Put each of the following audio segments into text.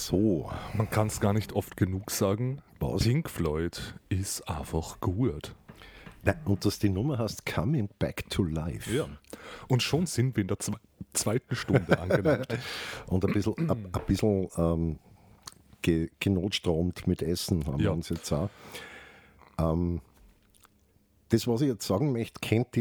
So. Man kann es gar nicht oft genug sagen. Was? Pink Floyd ist einfach gut. Nein, und dass die Nummer heißt Coming Back to Life. Ja. Und schon sind wir in der zweiten Stunde angelangt. Und ein bisschen genotstromt mit Essen haben wir uns jetzt auch. Das, was ich jetzt sagen möchte,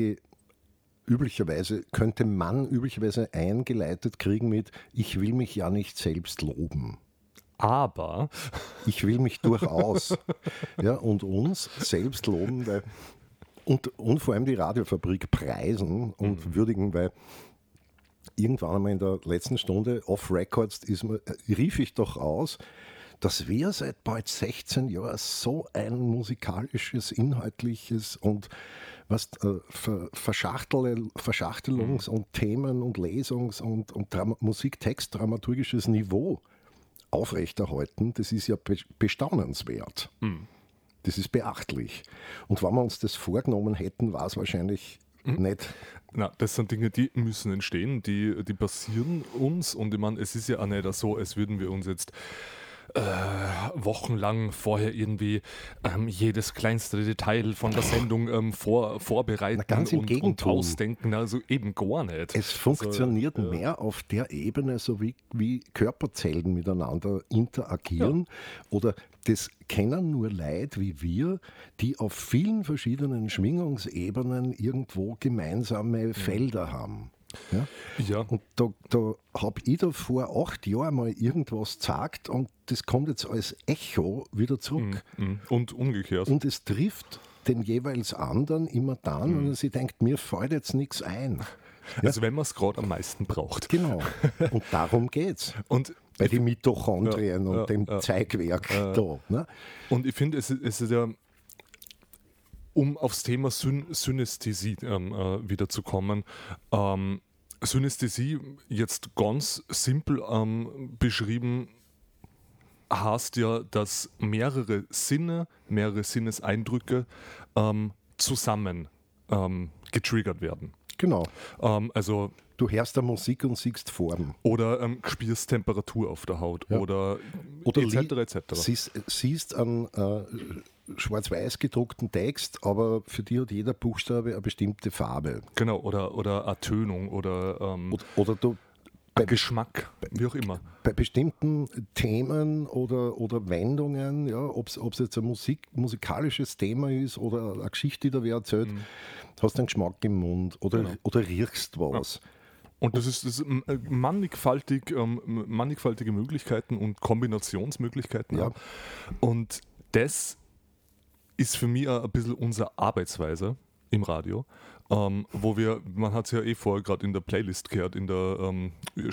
könnte man üblicherweise eingeleitet kriegen mit: Ich will mich ja nicht selbst loben. Aber Ich will mich durchaus und uns selbst loben, und vor allem die Radiofabrik preisen und würdigen, weil irgendwann einmal in der letzten Stunde off-Records rief ich doch aus, dass wir seit bald 16 Jahren so ein musikalisches, inhaltliches und Verschachtelungs- und Themen- und Lesungs- und Musiktextdramaturgisches Niveau aufrechterhalten. Das ist ja bestaunenswert. Das ist beachtlich. Und wenn wir uns das vorgenommen hätten, war es wahrscheinlich nicht. na, das sind Dinge, die müssen entstehen, die passieren uns. Und ich meine, es ist ja auch nicht so, als würden wir uns jetzt wochenlang vorher irgendwie jedes kleinste Detail von der Sendung vorbereiten und ausdenken. Also eben gar nicht. Es funktioniert mehr auf der Ebene, so wie Körperzellen miteinander interagieren. Oder das kennen nur Leute wie wir, die auf vielen verschiedenen Schwingungsebenen irgendwo gemeinsame Felder haben. Ja? Und da habe ich da vor 8 Jahren mal irgendwas gesagt und das kommt jetzt als Echo wieder zurück. Und umgekehrt. Und es trifft den jeweils anderen immer dann, wenn er sich denkt, mir fällt jetzt nichts ein. Also wenn man es gerade am meisten braucht. Genau. Und darum geht's. Und bei den Mitochondrien und dem Zeigwerk da. Ne? Und ich finde, es ist ja, um aufs Thema Synästhesie wieder zu kommen, Synästhesie jetzt ganz simpel beschrieben heißt ja, dass mehrere Sinneseindrücke zusammen getriggert werden. Genau. Also du hörst da Musik und siehst Formen. Oder spürst Temperatur auf der Haut oder etc. Siehst einen schwarz-weiß gedruckten Text, aber für die hat jeder Buchstabe eine bestimmte Farbe. Genau, oder eine Tönung oder du Geschmack, wie auch immer. Bei bestimmten Themen oder Wendungen, ob es jetzt ein musikalisches Thema ist oder eine Geschichte, die da wer erzählt, hast du einen Geschmack im Mund oder riechst was. Ja. Und das ist mannigfaltige Möglichkeiten und Kombinationsmöglichkeiten. Ja. Und das ist für mich ein bisschen unsere Arbeitsweise im Radio, wo man hat es ja vorher gerade in der Playlist gehört, in der im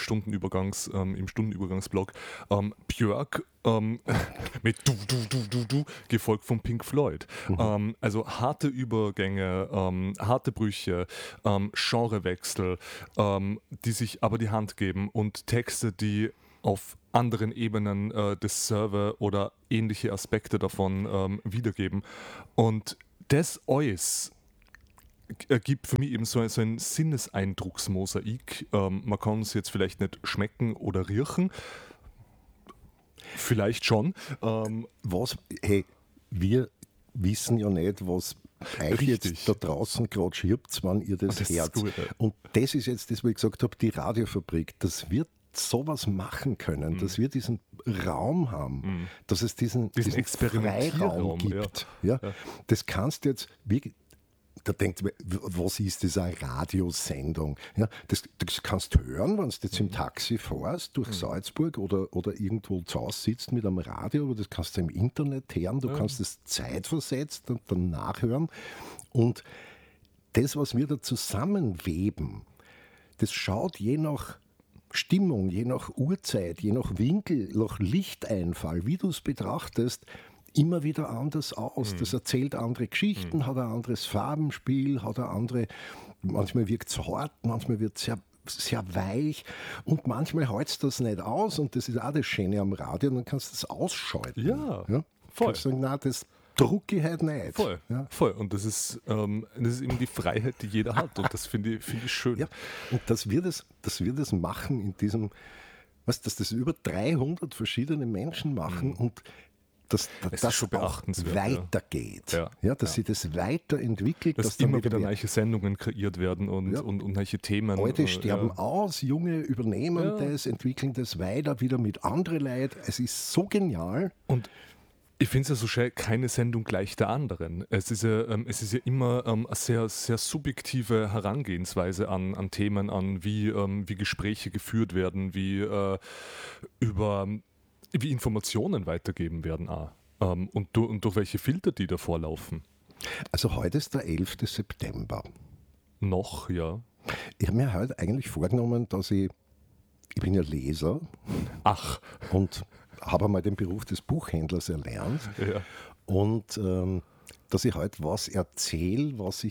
Stundenübergangsblog, Björk mit du, gefolgt von Pink Floyd. Also harte Übergänge, harte Brüche, Genrewechsel, die sich aber die Hand geben und Texte, die auf anderen Ebenen des Server oder ähnliche Aspekte davon wiedergeben. Und das alles ergibt für mich eben so ein Sinneseindrucksmosaik. Man kann es jetzt vielleicht nicht schmecken oder riechen. Vielleicht schon. Wir wissen ja nicht, was euch jetzt da draußen gerade schirbt, wenn ihr das hört. Gut, ja. Und das ist jetzt das, was ich gesagt habe, die Radiofabrik. Das wird sowas machen können, dass wir diesen Raum haben, dass es diesen Freiraum gibt. Ja. Das kannst du jetzt, da denkt man, was ist das, eine Radiosendung? Ja, das kannst du hören, wenn du jetzt im Taxi fährst, durch Salzburg oder irgendwo zu Hause sitzt mit einem Radio, aber das kannst du im Internet hören, du kannst es zeitversetzt und dann nachhören. Und das, was wir da zusammenweben, das schaut je nach Stimmung, je nach Uhrzeit, je nach Winkel, nach Lichteinfall, wie du es betrachtest, immer wieder anders aus. Das erzählt andere Geschichten, hat ein anderes Farbenspiel, hat eine andere, manchmal wirkt es hart, manchmal wird es sehr, sehr weich und manchmal hält es das nicht aus und das ist auch das Schöne am Radio, dann kannst du das ausschalten. Ja, voll. Kannst sagen, nein, das drucke ich halt nicht. Voll, ja. Voll. Und das ist eben die Freiheit, die jeder hat und das finde ich schön. Ja. Und dass wir das machen in diesem dass das über 300 verschiedene Menschen machen und dass das auch weitergeht. Dass sie das weiterentwickelt. Dass immer wieder neue Sendungen kreiert werden und neue Themen. Alte sterben aus, Junge übernehmen das, entwickeln das weiter, wieder mit anderen Leuten. Es ist so genial. Und ich finde es ja so schön, keine Sendung gleich der anderen. Es ist ja immer eine sehr, sehr subjektive Herangehensweise an Themen, wie Gespräche geführt werden, wie Informationen weitergeben werden und durch welche Filter die davor laufen. Also heute ist der 11. September. Noch, ja. Ich habe mir heute eigentlich vorgenommen, dass ich bin ja Leser. Ach. Und habe einmal den Beruf des Buchhändlers erlernt. Ja. Und dass ich heute was erzähle, was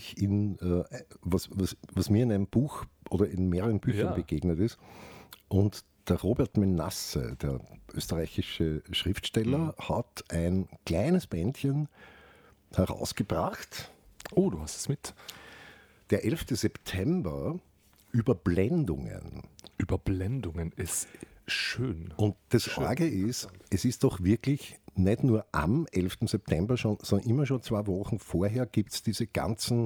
mir in einem Buch oder in mehreren Büchern begegnet ist. Und der Robert Menasse, der österreichische Schriftsteller, hat ein kleines Bändchen herausgebracht. Oh, du hast es mit. Der 11. September, Überblendungen. Überblendungen ist schön. Und das Arge ist, es ist doch wirklich nicht nur am 11. September schon, sondern immer schon 2 Wochen vorher gibt es diese ganzen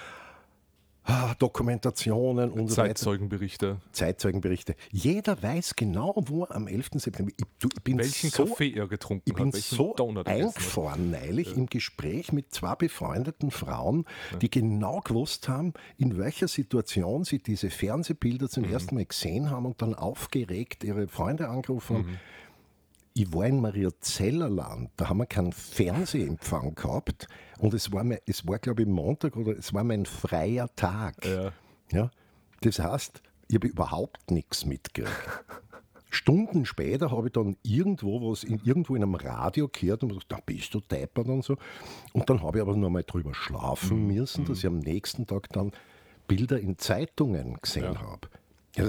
Dokumentationen und Zeitzeugenberichte. Jeder weiß genau, wo am 11. September. Welchen Kaffee er getrunken hat. Ich bin so eingefahren neulich im Gespräch mit 2 befreundeten Frauen, die genau gewusst haben, in welcher Situation sie diese Fernsehbilder zum ersten Mal gesehen haben und dann aufgeregt ihre Freunde angerufen haben. Ich war in Mariazellerland, da haben wir keinen Fernsehempfang gehabt und es war glaube ich Montag oder es war mein freier Tag. Ja, das heißt, ich habe überhaupt nichts mitgekriegt. Stunden später habe ich dann irgendwo in einem Radio gehört und gesagt, da bist du deppert und so. Und dann habe ich aber nur mal drüber schlafen müssen, dass ich am nächsten Tag dann Bilder in Zeitungen gesehen habe. Also,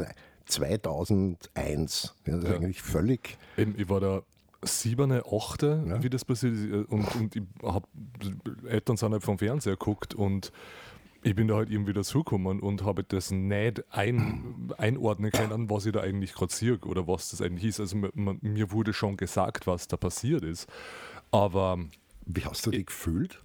2001. Das ist eigentlich völlig. Ich war da 7., 8., wie das passiert ist. Und ich habe Eltern sind halt vom Fernseher geguckt und ich bin da halt irgendwie dazugekommen und habe das nicht einordnen können, was ich da eigentlich gerade sehe oder was das eigentlich ist. Also mir wurde schon gesagt, was da passiert ist. Aber wie hast du dich gefühlt?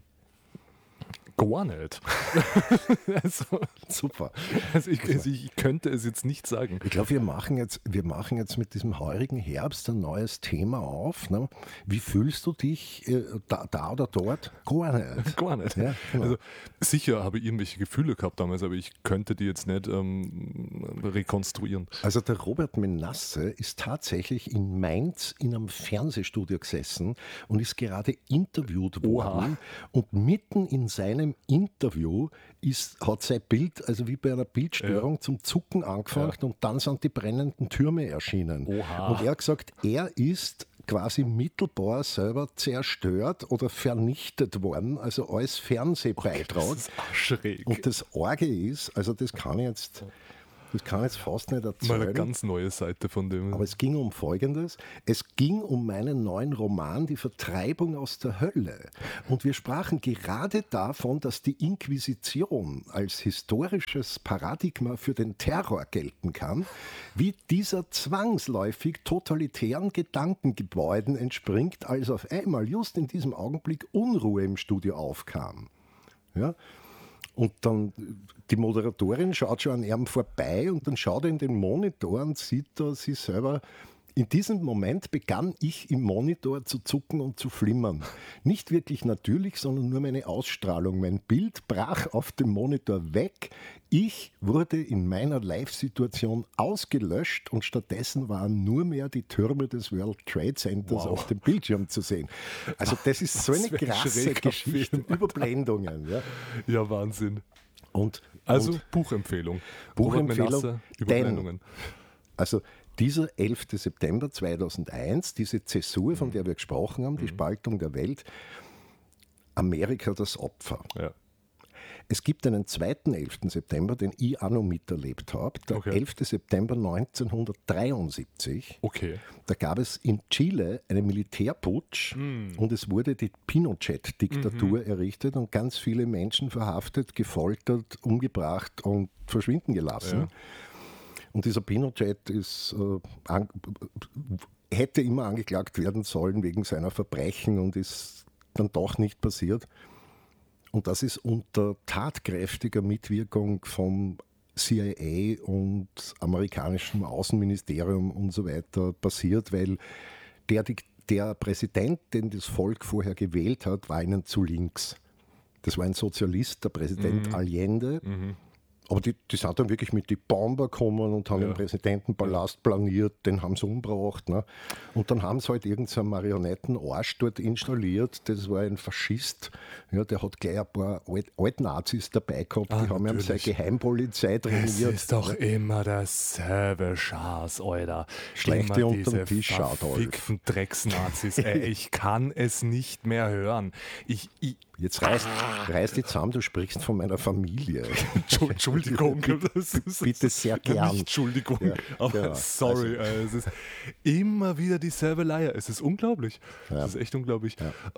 Gar nicht. Also, super. Also ich könnte es jetzt nicht sagen. Ich glaube, wir machen jetzt mit diesem heurigen Herbst ein neues Thema auf. Ne? Wie fühlst du dich da oder dort? Gar nicht. Gar nicht. Ja, genau. Also, sicher habe ich irgendwelche Gefühle gehabt damals, aber ich könnte die jetzt nicht rekonstruieren. Also der Robert Menasse ist tatsächlich in Mainz in einem Fernsehstudio gesessen und ist gerade interviewt worden. Und mitten in seinem Interview hat sein Bild, also wie bei einer Bildstörung, zum Zucken angefangen und dann sind die brennenden Türme erschienen. Oha. Und er hat gesagt, er ist quasi mittelbar selber zerstört oder vernichtet worden, also als Fernsehbeitrag. Okay, das ist auch schräg. Und das Arge ist, also das kann ich jetzt fast nicht erzählen. Mal eine ganz neue Seite von dem. Aber es ging um Folgendes. Es ging um meinen neuen Roman Die Vertreibung aus der Hölle. Und wir sprachen gerade davon, dass die Inquisition als historisches Paradigma für den Terror gelten kann, wie dieser zwangsläufig totalitären Gedankengebäuden entspringt, als auf einmal just in diesem Augenblick Unruhe im Studio aufkam. Ja? Und dann die Moderatorin schaut schon an ihm vorbei und dann schaut er in den Monitor und sieht da sie selber. In diesem Moment begann ich im Monitor zu zucken und zu flimmern. Nicht wirklich natürlich, sondern nur meine Ausstrahlung. Mein Bild brach auf dem Monitor weg. Ich wurde in meiner Live-Situation ausgelöscht und stattdessen waren nur mehr die Türme des World Trade Centers auf dem Bildschirm zu sehen. Also das ist so eine krasse Geschichte. Überblendungen. Ja, Wahnsinn. Also Buchempfehlung. Buchempfehlung. Überblendungen. Also dieser 11. September 2001, diese Zäsur, von der wir gesprochen haben, die Spaltung der Welt, Amerika das Opfer. Ja. Es gibt einen zweiten 11. September, den ich auch noch miterlebt habe, der 11. September 1973. Okay. Da gab es in Chile einen Militärputsch und es wurde die Pinochet-Diktatur errichtet und ganz viele Menschen verhaftet, gefoltert, umgebracht und verschwinden gelassen. Ja. Und dieser Pinochet hätte immer angeklagt werden sollen wegen seiner Verbrechen und ist dann doch nicht passiert. Und das ist unter tatkräftiger Mitwirkung vom CIA und amerikanischem Außenministerium und so weiter passiert, weil der Präsident, den das Volk vorher gewählt hat, war ihnen zu links. Das war ein Sozialist, der Präsident Allende. Aber die sind dann wirklich mit die Bomber gekommen und haben den Präsidentenpalast planiert, den haben sie umgebracht. Ne? Und dann haben sie halt irgendeinen Marionettenarsch dort installiert, das war ein Faschist, ja, der hat gleich ein paar Altnazis dabei gehabt, die haben ihm seine Geheimpolizei trainiert. Es ist doch immer dasselbe Schaß, Alter. Schlechte immer unter den Tisch schaut, verfickten Drecksnazis. Ey, ich kann es nicht mehr hören. Jetzt reiß dich zusammen, du sprichst von meiner Familie. Entschuldigung. Bitte sehr gern. Nicht Entschuldigung, aber genau. sorry. Es ist immer wieder dieselbe Leier. Es ist unglaublich. Es ist echt unglaublich.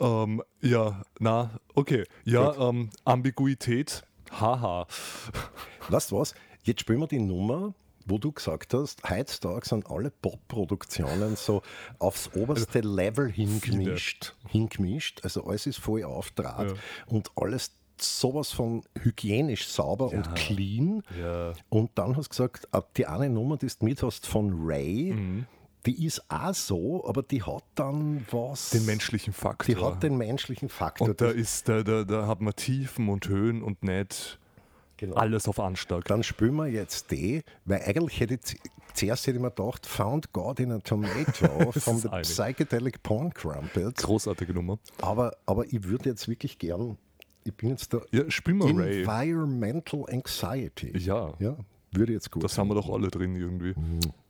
Okay. Ambiguität. Haha. Weißt du was? Jetzt spielen wir die Nummer, wo du gesagt hast, heutzutage sind alle Pop-Produktionen so aufs oberste Level hingemischt. Also alles ist voll aufdraht und alles sowas von hygienisch sauber und clean. Ja. Und dann hast du gesagt, die eine Nummer, die du mit hast von Ray, die ist auch so, aber die hat dann was... Den menschlichen Faktor. Die hat den menschlichen Faktor. Und da hat man Tiefen und Höhen und nicht... Genau. Alles auf Anschlag. Dann spielen wir jetzt weil eigentlich zuerst hätte ich mir gedacht, Found God in a Tomato von The Psychedelic Porn Crumpets. Großartige Nummer. Aber ich würde jetzt wirklich gern, ich bin jetzt da, spiel mal Environmental Anxiety. Ja. Würde jetzt gut Das sein. haben wir doch alle drin irgendwie.